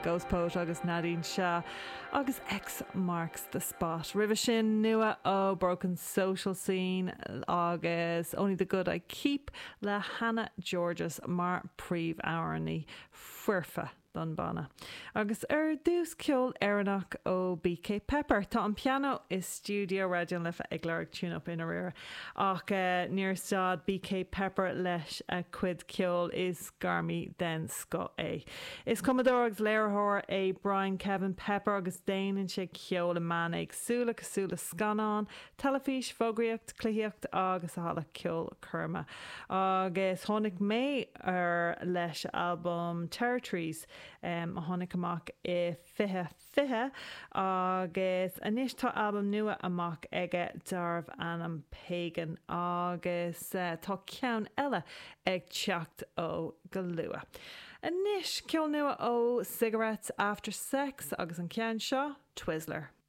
Ghost Poet agus Nadine Shah agus X marks the spot. River sin nua ó Broken Social Scene agus Only the Good I Keep le Hannah Georges mar príomh áraní fuirfa don bana. Agus dús ceol Aranach ó BK Pepper. Tá an piano is studio radio lifa ag leir tune up in a rire. Ach níor stad BK Pepper leis a cuid ceol is garmi den sco é. Is Commodore agus léirthóir é Brian Kevin Pepper agus déanann sé ceol a man ag súla cosúla scanán, telefís, fógraíocht, cluíocht agus a hala ceol curma. Agus tháinig mé leis album Territories a tháinig amach I fiche agus anis tá album nua amach aige Darb Anam Pagan agus tá ceann eile ag teacht ó go luath. Anis ceol nua ó Cigarettes After Sex agus an ceann seo Twizzler.